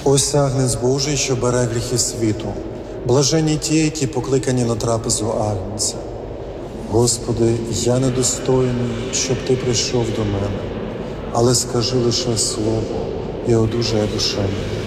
Ось Агнець Божий, що бере гріхи світу. Блаженні ті, які покликані на трапезу Агнця. Господи, я недостойний, щоб Ти прийшов до мене, але скажи лише слово, і одужає душа моя.